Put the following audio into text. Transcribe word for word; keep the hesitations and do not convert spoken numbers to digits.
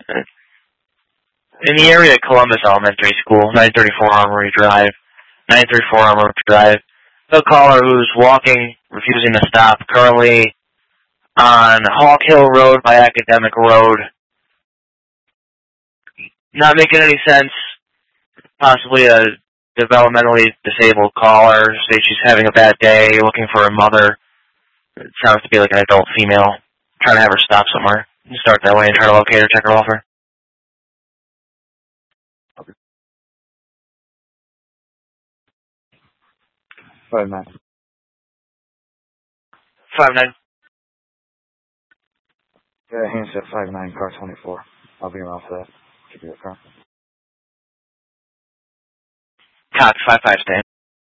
In the area of Columbus Elementary School, nine thirty-four Armory Drive. nine thirty-four Armory Drive. A caller who's walking, refusing to stop, currently on Hawk Hill Road by Academic Road. Not making any sense. Possibly a developmentally disabled caller. Say she's having a bad day, looking for her mother. It sounds to be like an adult female. Trying to have her stop somewhere. Start that way and try to locate her, check her offer. Five nine. Five nine. Yeah, handset five nine, car twenty four. I'll be around for that. Give you a car. Cop five five, stand.